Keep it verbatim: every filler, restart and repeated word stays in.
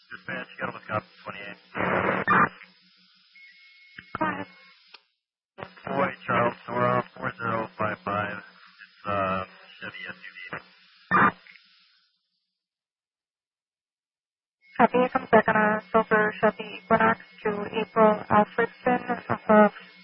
Dispatch, you got a Wisconsin twenty-eight. Go ahead. Boy, Charles, Nora, four zero five five. It's uh, Chevy S U V. Copy. It comes back on a silver Chevy Equinox to April Alfredson off of